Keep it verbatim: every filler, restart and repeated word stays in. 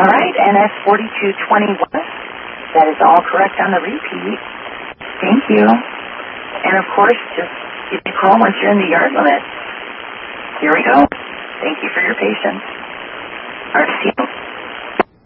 All right, and that's forty-two twenty west. That is all correct on the repeat. Thank you. And, of course, just give me a call once you're in the yard limit. Here we go. Thank you for your patience. R C